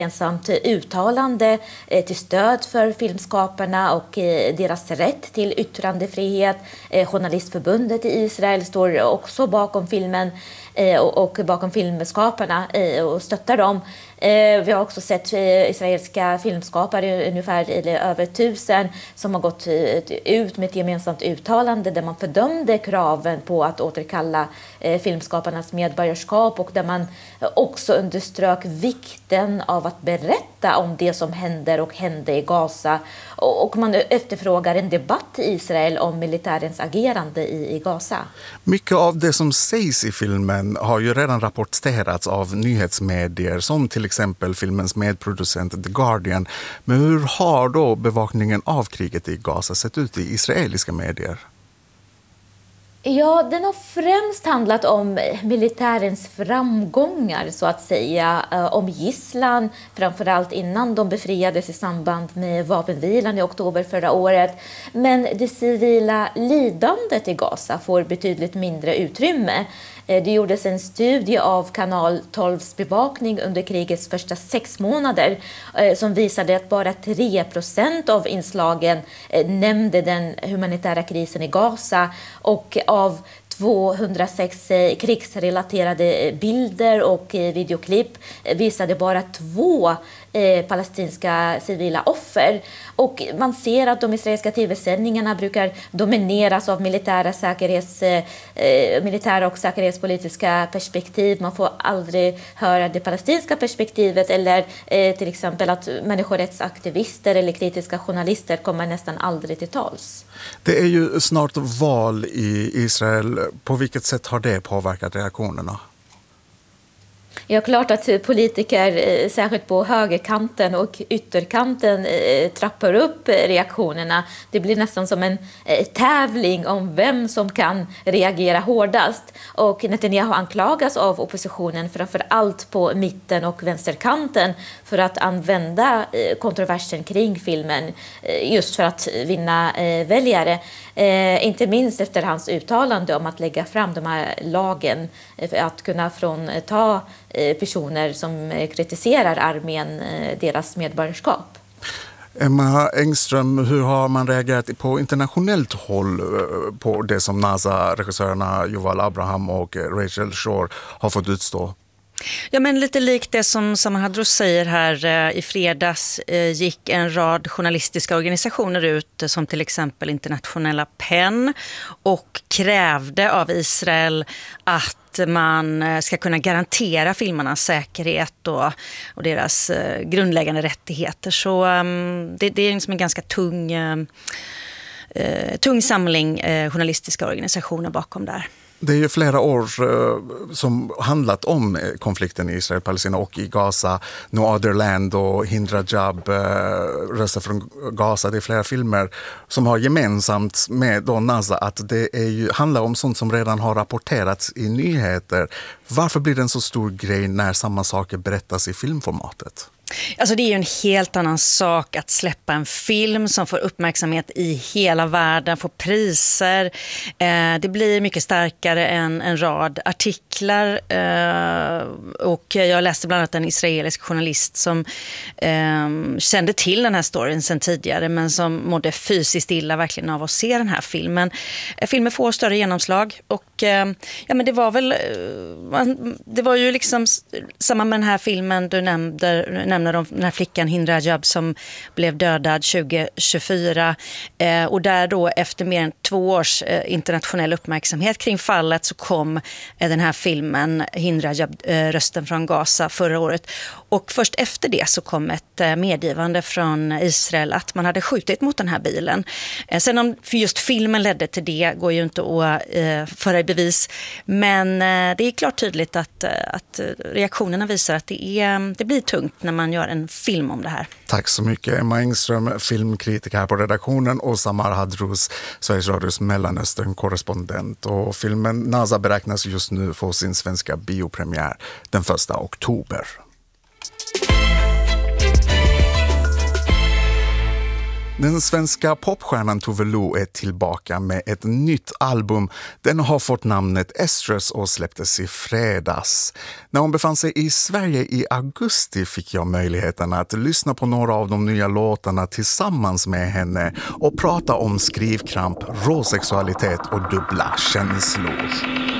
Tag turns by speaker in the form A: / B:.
A: gemensamt uttalande till stöd för filmskaparna och deras rätt till yttrandefrihet. Journalistförbundet i Israel står också bakom filmen och bakom filmskaparna och stöttar dem. Vi har också sett israeliska filmskapare, ungefär eller över 1000, som har gått ut med ett gemensamt uttalande där man fördömde kraven på att återkalla filmskaparnas medborgarskap och där man också underströk vikten av att berätta om det som händer och hände i Gaza. Och man efterfrågar en debatt i Israel om militärens agerande i Gaza.
B: Mycket av det som sägs i filmen har ju redan rapporterats av nyhetsmedier som till exempel filmens medproducent The Guardian. Men hur har då bevakningen av kriget i Gaza sett ut i israeliska medier?
A: Ja, den har främst handlat om militärens framgångar, så att säga, om gisslan, framförallt innan de befriades i samband med vapenvilan i oktober förra året. Men det civila lidandet i Gaza får betydligt mindre utrymme. Det gjordes en studie av kanal 12s bevakning under krigets första 6 månader som visade att bara 3% av inslagen nämnde den humanitära krisen i Gaza, och av 206 krigsrelaterade bilder och videoklipp visade bara 2 palestinska civila offer. Och man ser att de israeliska tv-sändningarna brukar domineras av militära och säkerhetspolitiska perspektiv. Man får aldrig höra det palestinska perspektivet, eller till exempel att människorättsaktivister eller kritiska journalister kommer nästan aldrig till tals.
B: Det är ju snart val i Israel. På vilket sätt har det påverkat reaktionerna?
A: Ja, klart att politiker, särskilt på högerkanten och ytterkanten, trappar upp reaktionerna. Det blir nästan som en tävling om vem som kan reagera hårdast. Och Netanyahu anklagas av oppositionen, framför allt på mitten och vänsterkanten, för att använda kontroversen kring filmen just för att vinna väljare. Inte minst efter hans uttalande om att lägga fram de här lagen för att kunna frånta personer som kritiserar armén deras medborgarskap.
B: Emma Engström, hur har man reagerat på internationellt håll på det som NASA-regissörerna Yuval Abraham och Rachel Shore har fått utstå?
C: Ja, men lite likt det som Samar Hadros säger här, i fredags gick en rad journalistiska organisationer ut, som till exempel Internationella PEN, och krävde av Israel att man ska kunna garantera filmarnas säkerhet och deras grundläggande rättigheter. Så det är liksom en ganska tung samling journalistiska organisationer bakom där.
B: Det är ju flera år som handlat om konflikten i Israel, Palestina och i Gaza. No Other Land och Hind Rajab, Röster från Gaza. Det är flera filmer som har gemensamt med då NASA att det handlar om sånt som redan har rapporterats i nyheter. Varför blir det en så stor grej när samma saker berättas i filmformatet?
C: Alltså det är ju en helt annan sak att släppa en film som får uppmärksamhet i hela världen, får priser. Det blir mycket starkare än en rad artiklar. Och jag läste bland annat en israelisk journalist som kände till den här storyn sedan tidigare, men som mådde fysiskt illa verkligen av att se den här filmen. Filmen får större genomslag, och ja, men det var ju liksom samma med den här filmen du nämner om den här flickan Hind Rajab som blev dödad 2024, och där då efter mer än 2 års internationell uppmärksamhet kring fallet så kom den här filmen Hind Rajab, Rösten från Gaza, förra året, och först efter det så kom ett medgivande från Israel att man hade skjutit mot den här bilen. Sen om just filmen ledde till det går ju inte att föra i bevis, men det är klart tydligt att reaktionerna visar att det blir tungt när man gör en film om det här.
B: Tack så mycket Emma Engström, filmkritiker här på redaktionen, och Samar Hadros, Sveriges Radios Mellanöstern-korrespondent. Och filmen NASA beräknas just nu få sin svenska biopremiär den 1 oktober. Den svenska popstjärnan Tove Lo är tillbaka med ett nytt album. Den har fått namnet Estrus och släpptes i fredags. När hon befann sig i Sverige i augusti fick jag möjligheten att lyssna på några av de nya låtarna tillsammans med henne och prata om skrivkramp, råsexualitet och dubbla känslor.